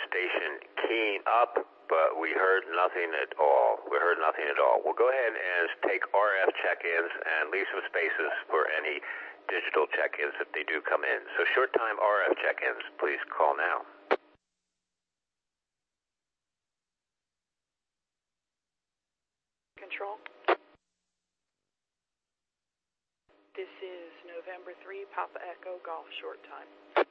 station keying up, but we heard nothing at all. We'll go ahead and take RF check-ins and leave some spaces for any digital check-ins if they do come in. So short-time RF check-ins, please call now. Control. This is November 3, Papa Echo Golf short time.